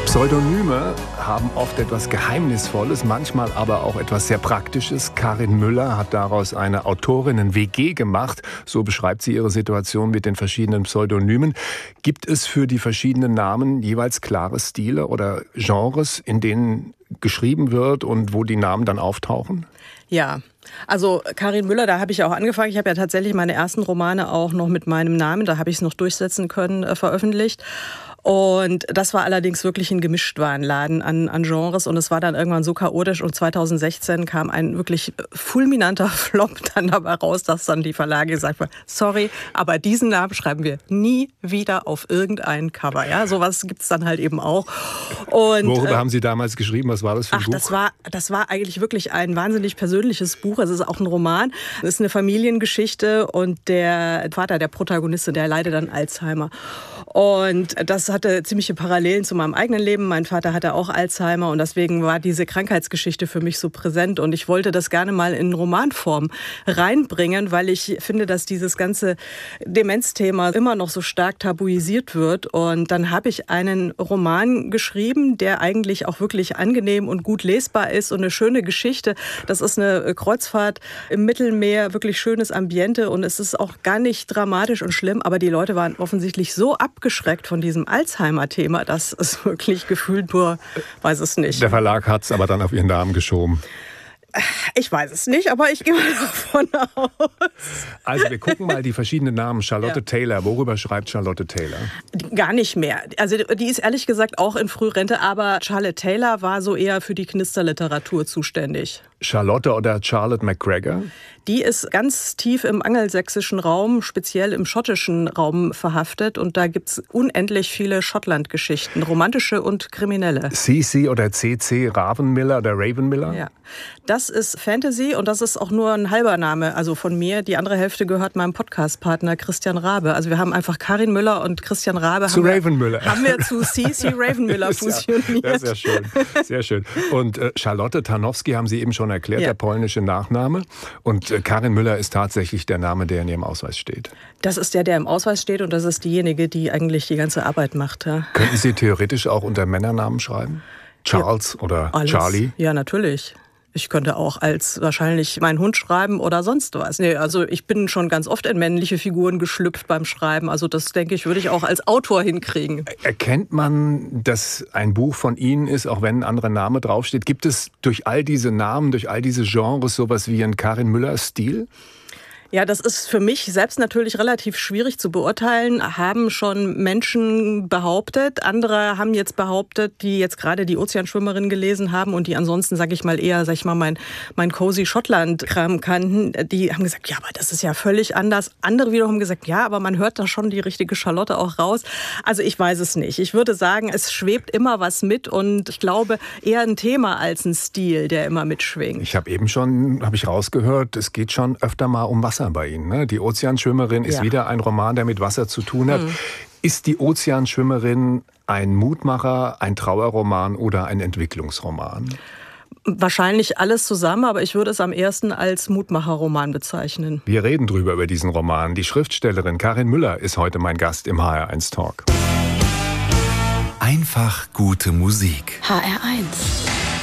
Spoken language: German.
Pseudonyme haben oft etwas Geheimnisvolles, manchmal aber auch etwas sehr Praktisches. Karin Müller hat daraus eine Autorinnen-WG gemacht. So beschreibt sie ihre Situation mit den verschiedenen Pseudonymen. Gibt es für die verschiedenen Namen jeweils klare Stile oder Genres, in denen geschrieben wird und wo die Namen dann auftauchen? Ja, also Karin Müller, da habe ich auch angefangen. Ich habe ja tatsächlich meine ersten Romane auch noch mit meinem Namen, da habe ich es noch durchsetzen können, veröffentlicht. Und das war allerdings wirklich ein Gemischtwarenladen an Genres und es war dann irgendwann so chaotisch und 2016 kam ein wirklich fulminanter Flop dann dabei raus, dass dann die Verlage gesagt haben, sorry, aber diesen Namen schreiben wir nie wieder auf irgendein Cover. Ja, sowas gibt's dann halt eben auch. Und, worüber haben Sie damals geschrieben? Was war das für ein Buch? Das war eigentlich wirklich ein wahnsinnig persönliches Buch. Es ist auch ein Roman. Es ist eine Familiengeschichte und der Vater der Protagonistin, der leidet an Alzheimer. Und das hatte ziemliche Parallelen zu meinem eigenen Leben. Mein Vater hatte auch Alzheimer und deswegen war diese Krankheitsgeschichte für mich so präsent. Und ich wollte das gerne mal in Romanform reinbringen, weil ich finde, dass dieses ganze Demenzthema immer noch so stark tabuisiert wird. Und dann habe ich einen Roman geschrieben, der eigentlich auch wirklich angenehm und gut lesbar ist und eine schöne Geschichte. Das ist eine Kreuzfahrt im Mittelmeer, wirklich schönes Ambiente und es ist auch gar nicht dramatisch und schlimm, aber die Leute waren offensichtlich so abgeschreckt von diesem Alzheimer-Thema, dass es wirklich gefühlt nur, weiß es nicht. Der Verlag hat es aber dann auf Ihren Namen geschoben. Ich weiß es nicht, aber ich gehe mal davon aus. Also wir gucken mal die verschiedenen Namen. Charlotte Taylor, worüber schreibt Charlotte Taylor? Gar nicht mehr. Also die ist ehrlich gesagt auch in Frührente, aber Charlotte Taylor war so eher für die Knisterliteratur zuständig. Charlotte oder Charlotte MacGregor? Die ist ganz tief im angelsächsischen Raum, speziell im schottischen Raum verhaftet. Und da gibt es unendlich viele Schottland-Geschichten, romantische und kriminelle. C.C. oder C.C. Ravenmiller oder Ravenmiller? Ja, das ist Fantasy und das ist auch nur ein halber Name, also von mir. Die andere Hälfte gehört meinem Podcast-Partner Christian Rabe. Also wir haben einfach Karin Müller und Christian Rabe zu Ravenmiller. Haben wir zu C.C. Ravenmiller fusioniert. Ja, sehr schön, sehr schön. Und Charlotte Tarnowski haben Sie eben schon erklärt, der polnische Nachname. Und Karin Müller ist tatsächlich der Name, der in Ihrem Ausweis steht. Das ist der im Ausweis steht und das ist diejenige, die eigentlich die ganze Arbeit macht. Ja. Könnten Sie theoretisch auch unter Männernamen schreiben? Charles oder alles. Charlie? Ja, natürlich. Ich könnte auch als wahrscheinlich meinen Hund schreiben oder sonst was. Nee, also ich bin schon ganz oft in männliche Figuren geschlüpft beim Schreiben. Also das, denke ich, würde ich auch als Autor hinkriegen. Erkennt man, dass ein Buch von Ihnen ist, auch wenn ein anderer Name draufsteht? Gibt es durch all diese Namen, durch all diese Genres sowas wie einen Karin Müller-Stil? Ja, das ist für mich selbst natürlich relativ schwierig zu beurteilen, haben schon Menschen behauptet. Andere haben jetzt behauptet, die jetzt gerade die Ozeanschwimmerin gelesen haben und die ansonsten, sag ich mal, mein Cozy Schottland-Kram kannten. Die haben gesagt, ja, aber das ist ja völlig anders. Andere wiederum haben gesagt, ja, aber man hört da schon die richtige Charlotte auch raus. Also ich weiß es nicht. Ich würde sagen, es schwebt immer was mit und ich glaube eher ein Thema als ein Stil, der immer mitschwingt. Ich habe eben schon, rausgehört, es geht schon öfter mal um Wasser bei Ihnen. Ne? Die Ozeanschwimmerin ist wieder ein Roman, der mit Wasser zu tun hat. Ist die Ozeanschwimmerin ein Mutmacher, ein Trauerroman oder ein Entwicklungsroman? Wahrscheinlich alles zusammen, aber ich würde es am ehesten als Mutmacherroman bezeichnen. Wir reden drüber über diesen Roman. Die Schriftstellerin Karin Müller ist heute mein Gast im HR1 Talk. Einfach gute Musik. HR1